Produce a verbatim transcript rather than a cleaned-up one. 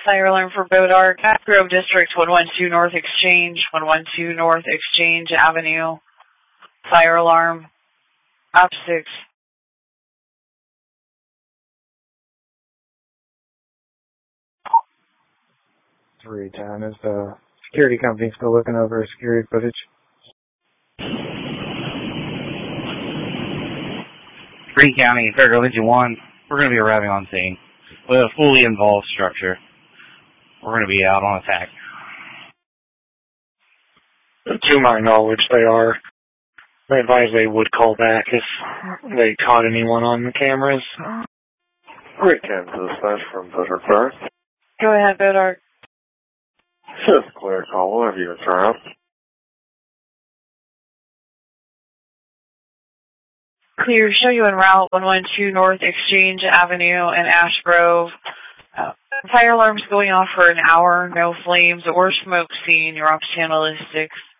Fire alarm for Bodar, Cat Grove District, one one two North Exchange, one one two North Exchange Avenue. Fire alarm. Op six. three ten. Is the security company still looking over security footage? Green County, Fairfield Engine one. We're going to be arriving on scene with a fully involved structure. We're going to be out on attack. To my knowledge, they are. They advise they would call back if they caught anyone on the cameras. Great Kansas dispatch from Fisher Park. Go ahead, Bodar. Fifth clear call, whenever you turn up. Clear, show you en route, one one two North Exchange Avenue in Ash Grove. Uh, fire alarm's going off for an hour, no flames or smoke seen. Your ops channel is six.